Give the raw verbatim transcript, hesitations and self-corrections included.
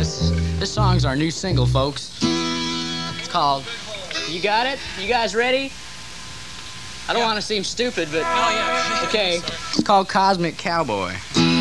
This, this song's our new single, folks. It's called You Got It? You guys ready? I don't yeah. want to seem stupid, but... Oh, yeah. Okay. It's called Cosmic Cowboy.